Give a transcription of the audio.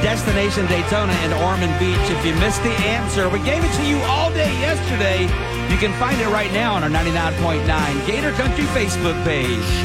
Destination Daytona and Ormond Beach. If you missed the answer, we gave it to you all day yesterday. You can find it right now on our 99.9 Gator Country Facebook page.